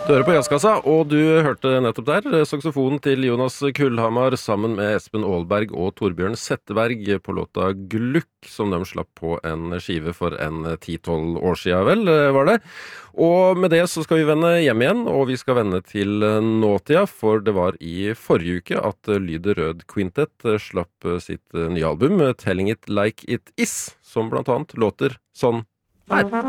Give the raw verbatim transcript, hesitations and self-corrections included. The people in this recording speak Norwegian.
Du hører på Jazzkassa, og du hørte nettopp der saksofonen til Jonas Kullhamar sammen med Espen Aalberg og Torbjørn Setteberg på låta Glukk, som de slapp på en skive for en ti tolv år siden, vel, var det. Og med det så skal vi vende hjem igjen, og vi skal vende til nåtida, for det var i forrige uke at Lyder Rød Quintet slapp sitt nye album, Telling It Like It Is, som blant annet låter sånn her.